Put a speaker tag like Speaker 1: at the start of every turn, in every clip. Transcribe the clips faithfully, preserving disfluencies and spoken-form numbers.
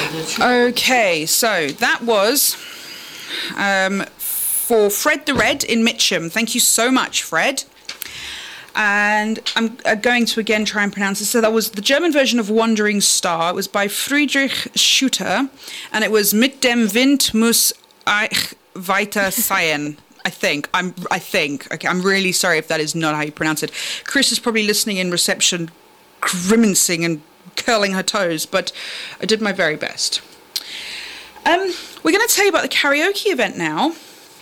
Speaker 1: Okay, so that was um, for Fred the Red in Mitcham. Thank you so much, Fred. And I'm uh, going to again try and pronounce it. So that was the German version of Wandering Star. It was by Friedrich Schutter, and it was Mit dem Wind muss ich weiter sein. I think I'm. I think. Okay, I'm really sorry if that is not how you pronounce it. Chris is probably listening in reception, grimacing and curling her toes, but I did my very best. Um, we're going to tell you about the karaoke event now.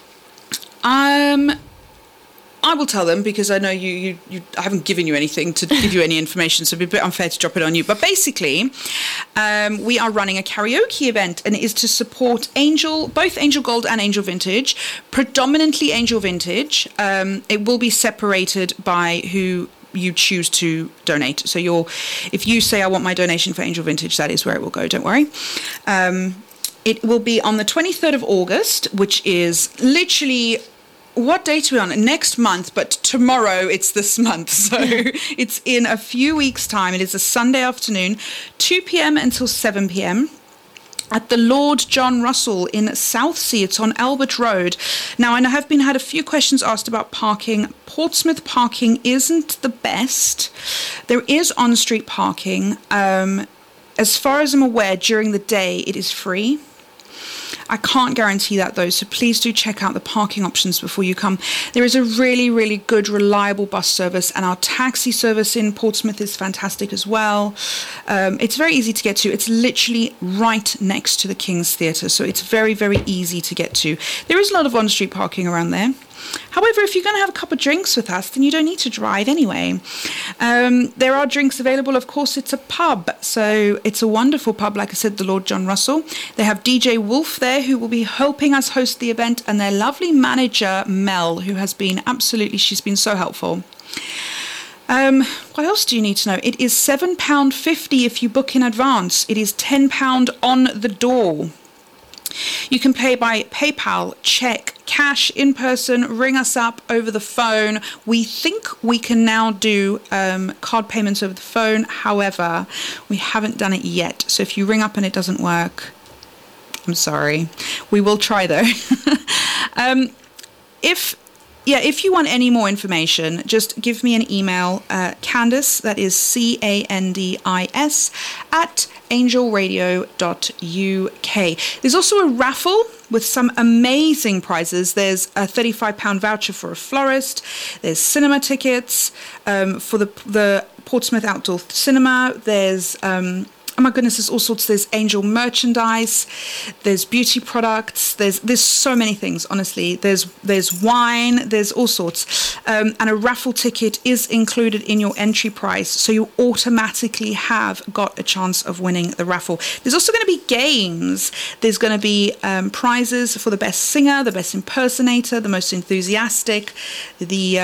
Speaker 1: Um. I will tell them because I know you, you, you I haven't given you anything to give you any information, so it'd be a bit unfair to drop it on you. But basically, um, we are running a karaoke event, and it is to support Angel, both Angel Gold and Angel Vintage, predominantly Angel Vintage. Um, it will be separated by who you choose to donate. So you're, if you say, I want my donation for Angel Vintage, that is where it will go, don't worry. Um, it will be on the twenty-third of August, which is literally... What date are we on? Next month, but tomorrow it's this month. So it's in a few weeks' time. It is a Sunday afternoon, two p.m. until seven p.m. at the Lord John Russell in Southsea. It's on Albert Road. Now, I have been had a few questions asked about parking. Portsmouth parking isn't the best. There is on-street parking. Um, as far as I'm aware, during the day, it is free. I can't guarantee that though, so please do check out the parking options before you come. There is a really, really good, reliable bus service, and our taxi service in Portsmouth is fantastic as well. Um, it's very easy to get to. It's literally right next to the King's Theatre, so it's very, very easy to get to. There is a lot of on-street parking around there. However, if you're going to have a couple of drinks with us, then you don't need to drive anyway. Um, there are drinks available. Of course, it's a pub. So it's a wonderful pub, like I said, the Lord John Russell. They have D J Wolf there who will be helping us host the event, and their lovely manager, Mel, who has been absolutely, she's been so helpful. Um, what else do you need to know? It is seven pounds fifty if you book in advance. It is ten pounds on the door. You can pay by PayPal, check, cash, in person, ring us up over the phone. We think we can now do um, card payments over the phone. However, we haven't done it yet. So if you ring up and it doesn't work, I'm sorry. We will try though. um, if Yeah, if you want any more information, just give me an email, uh, Candice, that is C A N D I S, at angel radio dot U K. There's also a raffle with some amazing prizes. There's a thirty-five pounds voucher for a florist. There's cinema tickets um, for the, the Portsmouth Outdoor Cinema. There's... Um, Oh my goodness, there's all sorts. There's Angel merchandise, there's beauty products, there's there's so many things, honestly. There's there's wine, there's all sorts. Um, and a raffle ticket is included in your entry price, so you automatically have got a chance of winning the raffle. There's also going to be games. There's going to be um, prizes for the best singer, the best impersonator, the most enthusiastic, the